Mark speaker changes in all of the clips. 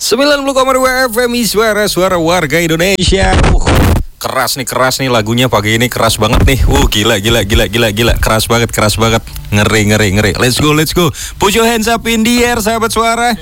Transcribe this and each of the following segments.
Speaker 1: 90,2 FM suara warga Indonesia. Keras nih lagunya pagi ini, keras banget nih. Gila. Keras banget. Ngeri. Let's go. Put your hands up in the air, sahabat suara.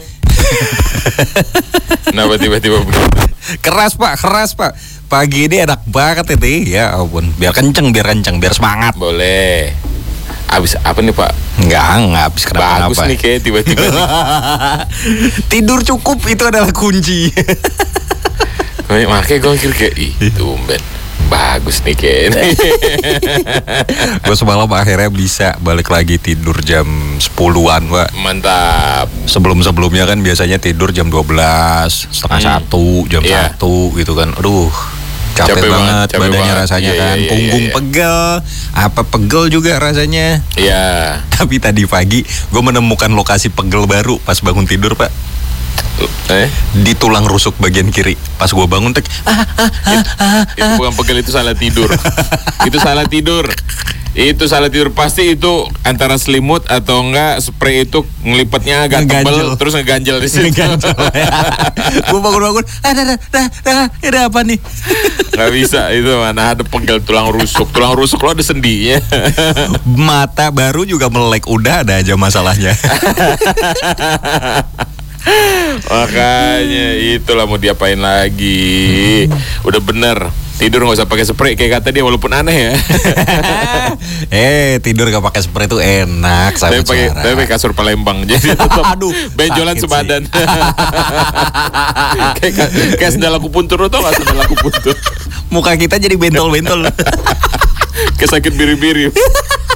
Speaker 2: Kenapa tiba-tiba begitu?
Speaker 1: Keras pak. Pagi ini enak banget ini. Ya ampun, biar kenceng, biar semangat.
Speaker 2: Boleh. Abis apa nih Pak?
Speaker 1: Enggak habis kenapa-napa.
Speaker 2: Bagus nih kayak tiba-tiba nih.
Speaker 1: Tidur cukup itu adalah kunci.
Speaker 2: Makanya gue mikir kayak tumben bagus nih kayak.
Speaker 1: Gue semalam akhirnya bisa balik lagi tidur jam 10-an Pak.
Speaker 2: Mantap.
Speaker 1: Sebelumnya kan biasanya tidur jam 12, setengah 1, jam 1 gitu kan. Aduh, capek banget badannya rasanya kan. Punggung pegel, apa pegel juga rasanya.
Speaker 2: Iya.
Speaker 1: Tapi tadi pagi gue menemukan lokasi pegel baru pas bangun tidur Pak. Di tulang rusuk bagian kiri. Pas gue bangun itu
Speaker 2: bukan pegel, itu salah tidur. Itu salah tidur pasti. Itu antara selimut atau enggak spray itu ngelipatnya agak tebal terus ngeganjel di situ.
Speaker 1: Gue bangun ada apa nih?
Speaker 2: Nggak bisa, itu mana ada pegel tulang rusuk lo ada sendinya.
Speaker 1: Mata baru juga melek, udah ada aja masalahnya.
Speaker 2: Makanya itulah mau diapain lagi. Udah bener tidur nggak usah pakai spray kayak kata dia, walaupun aneh ya.
Speaker 1: Tidur gak pakai spray itu enak.
Speaker 2: Tapi pakai kasur Palembang jadi tetap benjolan sebadan. kayak sendal akupuntur, tuh nggak sendal akupuntur.
Speaker 1: Muka kita jadi bentol-bentol.
Speaker 2: Kayak sakit biri-biri.